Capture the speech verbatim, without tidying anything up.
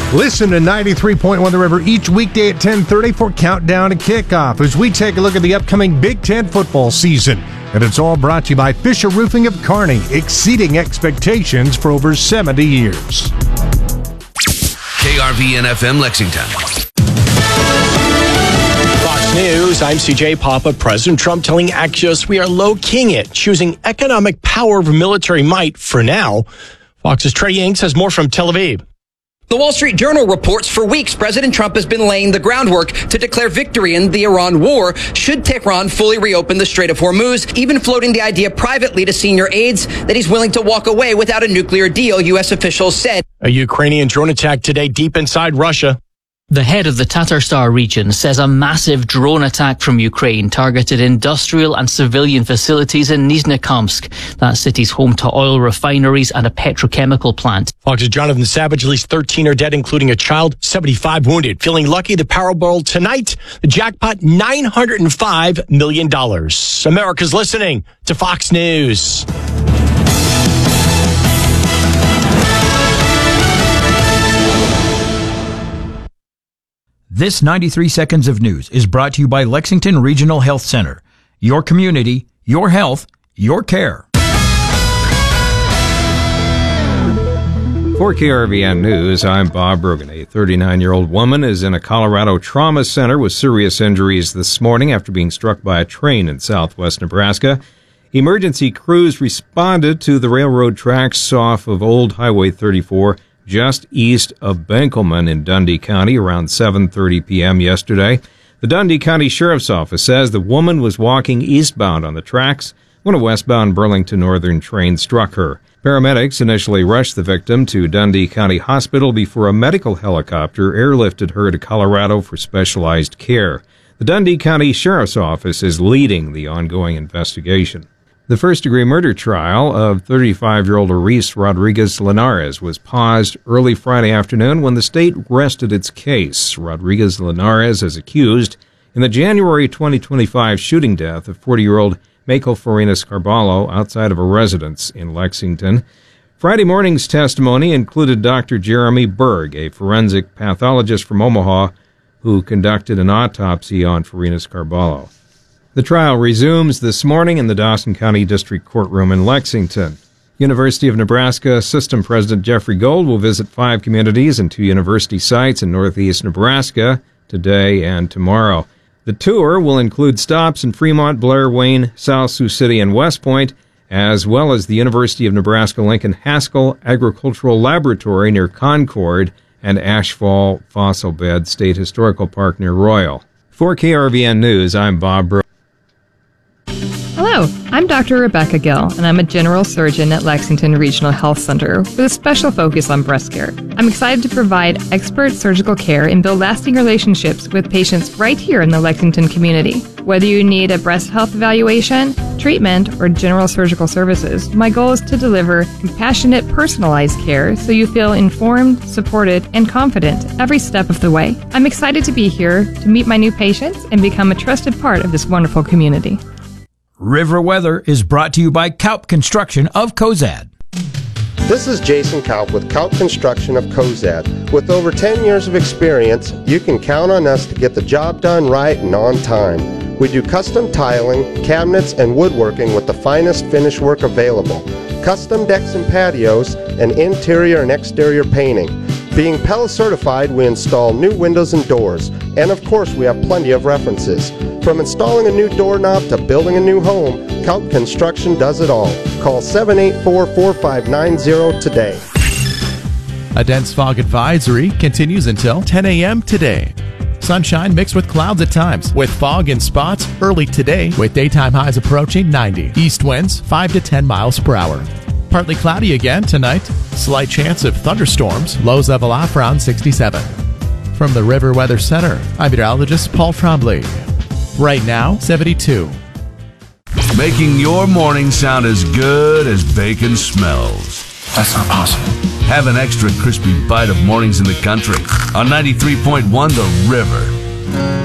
Listen to ninety-three point one The River each weekday at ten thirty for Countdown to Kickoff as we take a look at the upcoming Big Ten football season. And it's all brought to you by Fisher Roofing of Kearney, exceeding expectations for over seventy years. K R V N F M Lexington. Fox News, I'm C J Papa. President Trump telling Axios we are low-keying it, choosing economic power over military might for now. Fox's Trey Yanks has more from Tel Aviv. The Wall Street Journal reports for weeks President Trump has been laying the groundwork to declare victory in the Iran war should Tehran fully reopen the Strait of Hormuz, even floating the idea privately to senior aides that he's willing to walk away without a nuclear deal, U S officials said. A Ukrainian drone attack today deep inside Russia. The head of the Tatarstan region says a massive drone attack from Ukraine targeted industrial and civilian facilities in Nizhnekamsk. That city's home to oil refineries and a petrochemical plant. Fox's Jonathan Savage, at least thirteen are dead, including a child, seventy-five wounded. Feeling lucky, the Powerball tonight, the jackpot nine hundred five million dollars. America's listening to Fox News. This ninety-three seconds of news is brought to you by Lexington Regional Health Center. Your community, your health, your care. For K R V N News, I'm Bob Brogan. A thirty-nine-year-old woman is in a Colorado trauma center with serious injuries this morning after being struck by a train in southwest Nebraska. Emergency crews responded to the railroad tracks off of Old Highway thirty-four just east of Benkelman in Dundee County around seven thirty p.m. yesterday. The Dundee County Sheriff's Office says the woman was walking eastbound on the tracks when a westbound Burlington Northern train struck her. Paramedics initially rushed the victim to Dundee County Hospital before a medical helicopter airlifted her to Colorado for specialized care. The Dundee County Sheriff's Office is leading the ongoing investigation. The first-degree murder trial of thirty-five-year-old Aris Rodriguez Linares was paused early Friday afternoon when the state rested its case. Rodriguez Linares is accused in the January twenty twenty-five shooting death of forty-year-old Michael Farinas Carballo outside of a residence in Lexington. Friday morning's testimony included Doctor Jeremy Berg, a forensic pathologist from Omaha, who conducted an autopsy on Farinas Carballo. The trial resumes this morning in the Dawson County District Courtroom in Lexington. University of Nebraska System President Jeffrey Gold will visit five communities and two university sites in northeast Nebraska today and tomorrow. The tour will include stops in Fremont, Blair, Wayne, South Sioux City, and West Point, as well as the University of Nebraska-Lincoln Haskell Agricultural Laboratory near Concord and Ashfall Fossil Bed State Historical Park near Royal. For K R V N News, I'm Bob Bro. Hello, I'm Doctor Rebecca Gill, and I'm a general surgeon at Lexington Regional Health Center with a special focus on breast care. I'm excited to provide expert surgical care and build lasting relationships with patients right here in the Lexington community. Whether you need a breast health evaluation, treatment, or general surgical services, my goal is to deliver compassionate, personalized care so you feel informed, supported, and confident every step of the way. I'm excited to be here to meet my new patients and become a trusted part of this wonderful community. River Weather is brought to you by Kaup Construction of Cozad. This is Jason Kaup with Kaup Construction of Cozad. With over ten years of experience, you can count on us to get the job done right and on time. We do custom tiling, cabinets, and woodworking with the finest finish work available, custom decks and patios, and interior and exterior painting. Being Pella certified, we install new windows and doors, and of course we have plenty of references. From installing a new doorknob to building a new home, Kaup Construction does it all. Call seven eight four, four five nine zero today. A dense fog advisory continues until ten a.m. today. Sunshine mixed with clouds at times, with fog in spots early today, with daytime highs approaching ninety. East winds five to ten miles per hour. Partly cloudy again tonight. Slight chance of thunderstorms. Lows level off around sixty-seven. From the River Weather Center, I'm meteorologist Paul Trombley. Right now, seventy-two. Making your morning sound as good as bacon smells. That's not possible. Have an extra crispy bite of mornings in the country on ninety-three point one The River.